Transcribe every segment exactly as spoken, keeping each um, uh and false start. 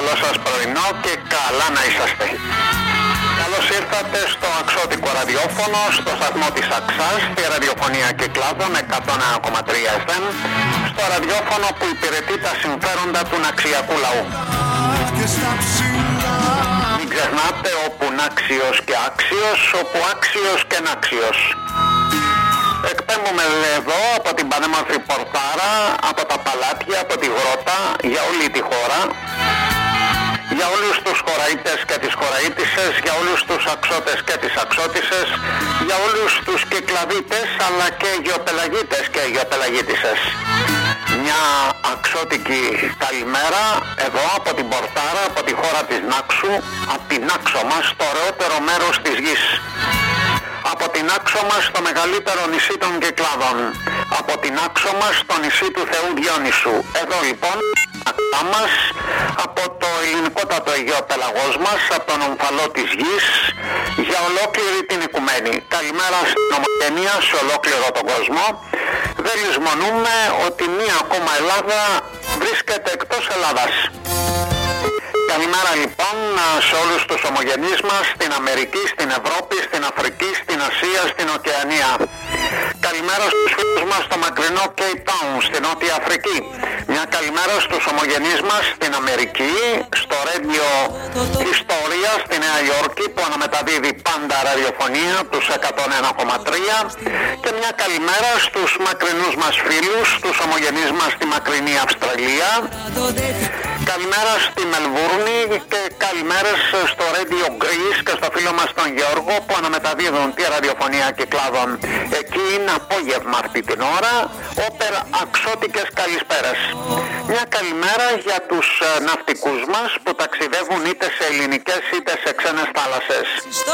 καλό σας πρωινό και καλά να είσαστε. Καλώς ήρθατε στο Αξιώτικο ραδιόφωνο, στο σταθμό της Αξάς, στη ραδιοφωνία Κυκλάδων εκατόν ένα κόμμα τρία εφ εμ, στο ραδιόφωνο που υπηρετεί τα συμφέροντα του ναξιακού λαού. Μην ξεχνάτε, όπου νάξιος και άξιος, όπου άξιος και νάξιος. Εκπέμπουμε εδώ από την πανέμορφη Πορτάρα, από τα παλάτια, από τη Γρότα, για όλη τη χώρα, για όλους τους χωραΐτες και τις χωραΐτισσες, για όλους τους αξώτες και τις αξώτισσες, για όλους τους κυκλαδίτες αλλά και γεωπελαγίτες και γεωπελαγίτισσες. Μια αξώτικη καλημέρα εδώ από την Πορτάρα, από τη χώρα της Νάξου, από την Νάξο μας, το ωραιότερο μέρος της γης. Από την Άξο μας, το μεγαλύτερο νησί των Κυκλάδων. Από την Άξο μας, το νησί του Θεού Διόνυσου. Εδώ λοιπόν, Άξα μας, από το ελληνικότατο Αιγαίο πέλαγος μας, από τον ομφαλό της γης, για ολόκληρη την οικουμένη. Καλημέρα στην ομογενεία, σε ολόκληρο τον κόσμο. Δεν λησμονούμε ότι μία ακόμα Ελλάδα βρίσκεται εκτός Ελλάδας. Καλημέρα λοιπόν σε όλους τους ομογενείς μας, στην Αμερική, στην Ευρώπη, στην Αφρική, στην Ασία, στην Οκεανία. Καλημέρα στους φίλους μας στο μακρινό Cape Town, στην Νότια Αφρική. Μια καλημέρα στους ομογενείς μας στην Αμερική, στο ρέντιο Ιστορία στη Νέα Υόρκη που αναμεταδίδει πάντα ραδιοφωνία, τους εκατόν ένα κόμμα τρία. Και μια καλημέρα στους μακρινούς μας φίλους, τους ομογενείς μας στη μακρινή Αυστραλία. Καλημέρα στη Μελβούρνη και καλημέρες στο Radio Greece και στο φίλο μας τον Γιώργο που αναμεταδίδουν τη ραδιοφωνία Κυκλάδων. Εκεί είναι απόγευμα αυτή την ώρα, όπερ αξώτικες καλησπέρες. Μια καλημέρα για τους ναυτικούς μας που ταξιδεύουν είτε σε ελληνικές είτε σε ξένες θάλασσες.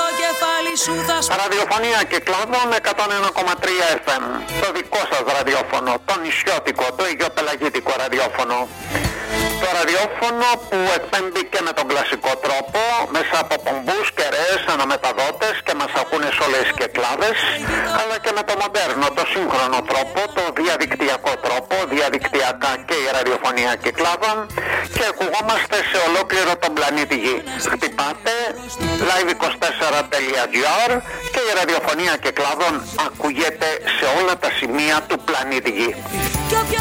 Ραδιοφωνία Κυκλάδων εκατόν ένα κόμμα τρία εφ εμ, το δικό σας ραδιόφωνο, το νησιώτικο, το αιγαιοπελαγίτικο ραδιόφωνο. Το ραδιόφωνο που εκπέμπει και με τον κλασικό τρόπο, μέσα από πομπούς, κεραίες, αναμεταδότες και μας ακούνε σε όλες τις Κυκλάδες, αλλά και με το μοντέρνο, το σύγχρονο τρόπο, το διαδικτυακό τρόπο, διαδικτυακά και η ραδιοφωνία Κυκλάδων, και ακουγόμαστε σε ολόκληρο τον πλανήτη Γη. Χτυπάτε live είκοσι τέσσερα τελεία τζι άρ και η ραδιοφωνία Κυκλάδων ακούγεται σε όλα τα σημεία του πλανήτη Γη.